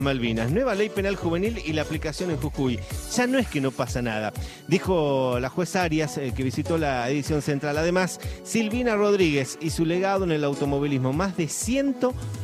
Malvinas, nueva ley penal juvenil y la aplicación en Jujuy. Ya no es que no pasa nada, dijo la juez Arias, que visitó la edición central. Además, Silvina Rodríguez y su legado en el automovilismo, más de 100